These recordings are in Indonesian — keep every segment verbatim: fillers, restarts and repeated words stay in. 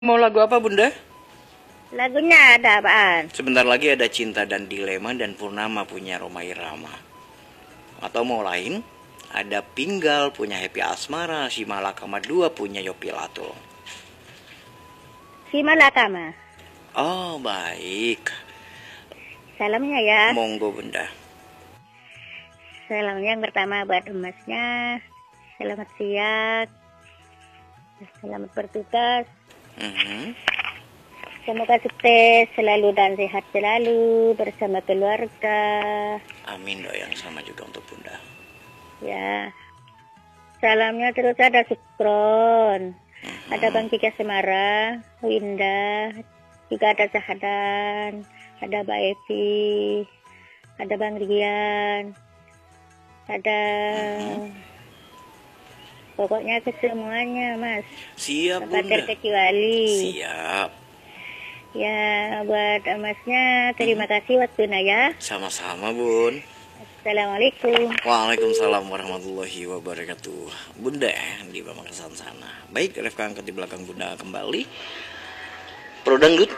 Mau lagu apa, Bunda? Lagunya ada apaan? Sebentar lagi ada Cinta dan Dilema dan Purnama punya Rhoma Irama. Atau mau lain, ada Pinggal punya Happy Asmara, si Malakama dua punya Yopi Latul. Si Malakama. Oh, baik. Salamnya ya. Monggo, Bunda. Salam yang pertama buat emasnya. Selamat siang. Selamat bertugas. Mhm. Semoga sukses selalu dan sehat selalu bersama keluarga. Amin, doa yang sama juga untuk Bunda. Ya. Salamnya terus ada Sukron. Mhm. Ada Bang Cika Semara, Winda, juga ada Sahadan, ada Mbak Evi, ada Bang Rian, ada Mhm. pokoknya ke semuanya, Mas. Siap, Tanpa Bunda. terkecuali. Siap. Ya, buat Masnya terima kasih waktunya ya. Sama-sama, Bun. Assalamualaikum. Waalaikumsalam warahmatullahi wabarakatuh. Bunda di Pamekasan sana. Baik, Refka angkat di belakang Bunda kembali. Pro Dangdut.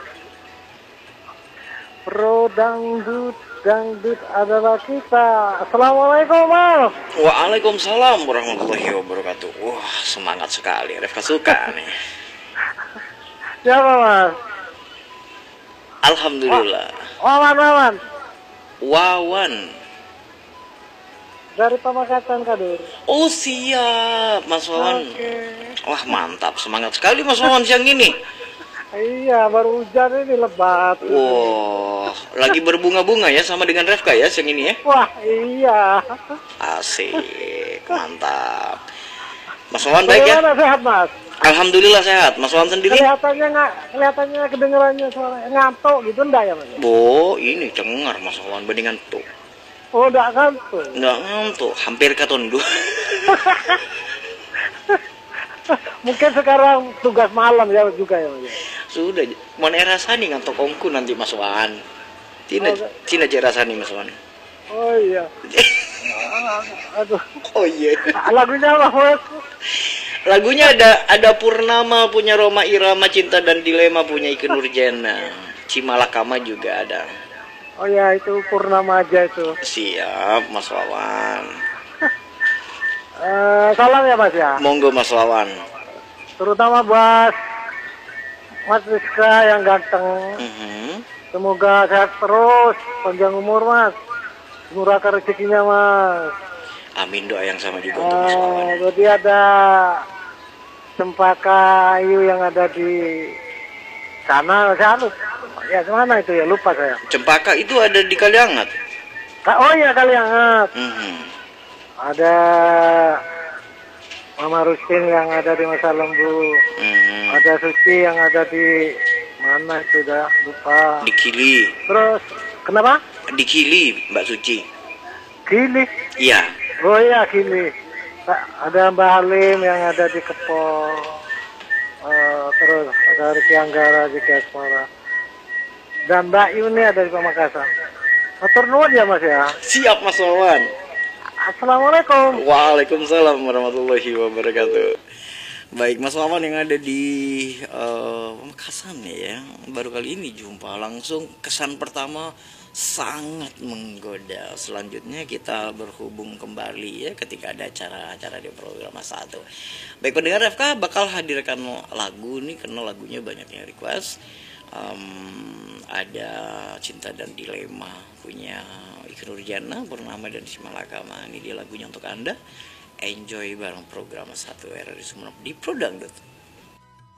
Pro dangdut, dangdut adalah kita. Assalamualaikum, Mas. Waalaikumsalam warahmatullahi wabarakatuh. Wah, semangat sekali. Refka suka nih. Siapa, Mas? Alhamdulillah. Wawan, Wawan. Wawan. Dari Pamekasan, Kadir. Oh, siap, Mas Wawan. Oke. Wah, mantap. Semangat sekali Mas Wawan siang ini. Iya, baru hujan ini lebat. Wah, lagi berbunga-bunga ya sama dengan Refka ya siang ini ya. Wah, iya. Asik, mantap. Mas Wawan baik ya? Bagaimana sehat, Mas? Alhamdulillah sehat. Mas Wawan sendiri? Kelihatannya nggak, kelihatannya kedengarannya suara ngantuk gitu, enggak ya, Mas? Oh, ini cengar Mas Wawan bandingan tuh. Oh, enggak ngantuk. Nggak ngantuk, hampir ketondu. Mungkin sekarang tugas malam ya juga ya, Mas? Sudah, mana rasani ngantuk kongku nanti Mas Wawan. Cina, Oh, Cina aja rasani Mas Wawan. Oh iya. Aduh. Oh iya. Lagunya apa, Mas? Lagunya ada ada Purnama punya Rhoma Irama, Cinta dan Dilema punya Ikke Nurjana, Cimalakama juga ada. Oh ya, itu Purnama aja itu. Siap Mas Wawan. Eh, salam ya, Mas ya. Monggo Mas Wawan. Terutama buat Mas Rizka yang ganteng. Mhm. Semoga sehat terus, panjang umur, Mas. Murahkan rezekinya, Mas. Amin, doa yang sama juga untuk Mas Eh, Wawan. jadi ada Cempaka Ayu yang ada di sana, saya lupa. Ya, kemana itu ya? Lupa saya. Cempaka itu ada di Kaliangat. Ka- Oh iya, kali hangat. Mhm. Ada Mama Rustin yang ada di Masa Lembu. Mhm. Ada Suci yang ada di mana itu dah lupa. Di Kili, Terus kenapa? di Kili Mbak Suci. Gili. Iya. Oh iya Gili. Ta- Ada Mbak Halim yang ada di Kepo. Eh, terus ada Riki Anggara di Asmara. Dan Mbak Yuni ada di Pamekasan. Matur nuwun ya, Mas ya. Siap Mas Wawan. Assalamualaikum. Waalaikumsalam warahmatullahi wabarakatuh. Baik, Mas Wawan yang ada di eh, Pamekasan ya, baru kali ini jumpa langsung. Kesan pertama sangat menggoda. Selanjutnya kita berhubung kembali ya ketika ada acara-acara di program satu. Baik pendengar F K bakal hadirkan lagu nih karena lagunya banyak yang request. Em, ada Cinta dan Dilema punya Ikke Nurjana, Purnama dan si Malakama. Ini dia lagunya untuk Anda. Enjoy bareng program satu era di Sumeneb di Pro Dangdut.